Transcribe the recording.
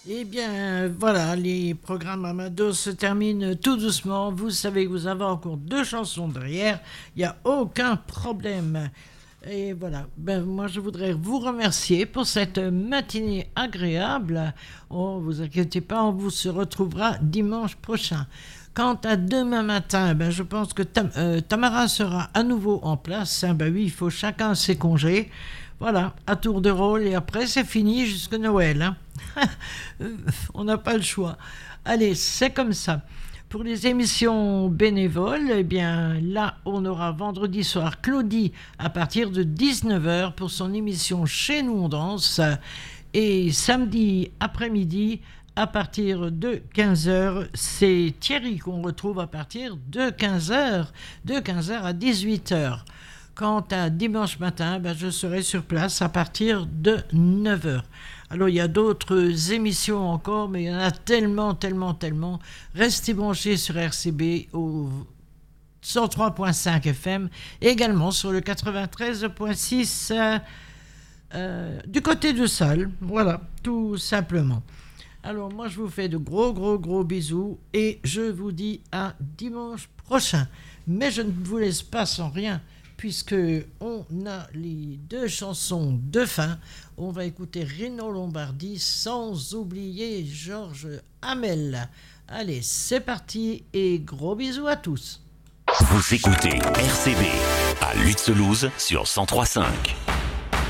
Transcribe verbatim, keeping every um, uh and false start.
Eh bien, voilà, les programmes Amado se terminent tout doucement. Vous savez que vous avez encore deux chansons derrière. Il n'y a aucun problème. Et voilà, ben, moi je voudrais vous remercier pour cette matinée agréable. Oh, vous inquiétez pas, on vous se retrouvera dimanche prochain. Quant à demain matin, ben, je pense que Tam- euh, Tamara sera à nouveau en place. Hein, ben oui, il faut chacun ses congés. Voilà, à tour de rôle et après c'est fini jusque Noël. Hein. On n'a pas le choix. Allez, c'est comme ça. Pour les émissions bénévoles, eh bien là, on aura vendredi soir Claudie à partir de dix-neuf heures pour son émission Chez nous on danse. Et samedi après-midi, à partir de quinze heures, c'est Thierry qu'on retrouve à partir de quinze heures, de quinze heures à dix-huit heures. Quant à dimanche matin, ben, je serai sur place à partir de neuf heures. Alors, il y a d'autres émissions encore, mais il y en a tellement, tellement, tellement. Restez branchés sur R C B au cent trois virgule cinq F M, et également sur le quatre-vingt-treize virgule six euh, euh, du côté de Salles. Voilà, tout simplement. Alors, moi, je vous fais de gros, gros, gros bisous, et je vous dis à dimanche prochain. Mais je ne vous laisse pas sans rien, puisque on a les deux chansons de fin. On va écouter Rino Lombardi, sans oublier Georges Hamel. Allez, c'est parti et gros bisous à tous. Vous écoutez R C B à Lutzelouse sur cent trois virgule cinq.